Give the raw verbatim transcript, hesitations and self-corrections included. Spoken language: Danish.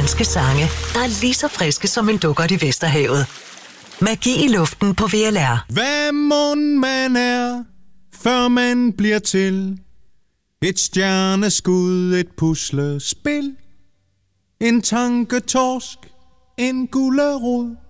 danske sange, der er lige så friske som en dukkert i Vesterhavet. Magi i luften på V L R. Hvad mon man er, før man bliver til? Et stjerneskud, et puslespil, en tanketorsk, en gulerod.